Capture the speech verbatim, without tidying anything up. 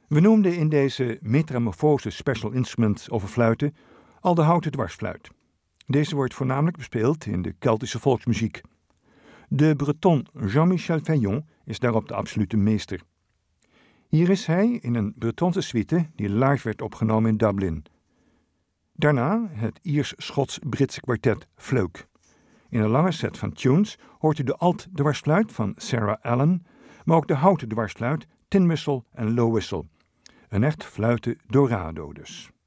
We noemden in deze Metamorphose Special Instrument over fluiten al de houten dwarsfluit. Deze wordt voornamelijk bespeeld in de Keltische volksmuziek. De Breton Jean-Michel Vaillant is daarop de absolute meester. Hier is hij in een Bretonse suite die live werd opgenomen in Dublin. Daarna het Iers-Schots-Britse kwartet Fluke. In een lange set van tunes hoort u de alt-dwarsfluit van Sarah Allen, maar ook de houten dwarsfluit, tin whistle en low whistle. Een echt fluiten dorado dus.